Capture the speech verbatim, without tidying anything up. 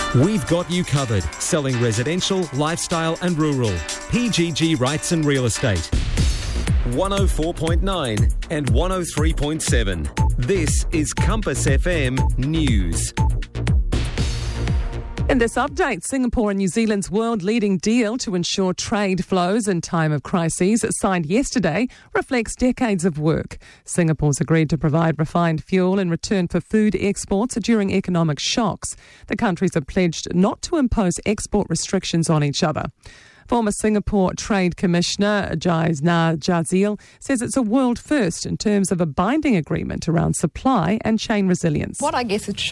We've got you covered, selling residential, lifestyle and rural. P G G Rights and Real Estate. one oh four point nine and one oh three point seven. This is Compass F M News. In this update, Singapore and New Zealand's world-leading deal to ensure trade flows in time of crises, signed yesterday, reflects decades of work. Singapore's agreed to provide refined fuel in return for food exports during economic shocks. The countries have pledged not to impose export restrictions on each other. Former Singapore Trade Commissioner Jais Na Jazil says it's a world first in terms of a binding agreement around supply and chain resilience. What I guess it